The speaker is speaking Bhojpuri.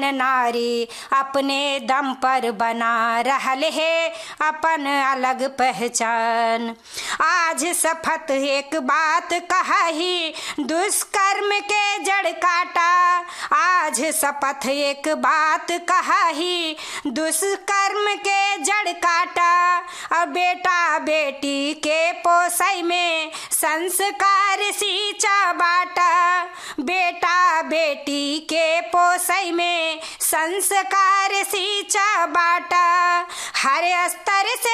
नारी अपने दम पर बना रहल है अपन अलग पहचान। आज शपथ एक बात कही दुष्कर्म के जड़ काटा। आज शपथ एक बात कही दुष्कर्म के जड़ काटा। और बेटा बेटी के पोसई में संस्कार सींचा बाटा। बेटा बेटी के पोसई में संस्कार सींचा बाटा। हर स्तर से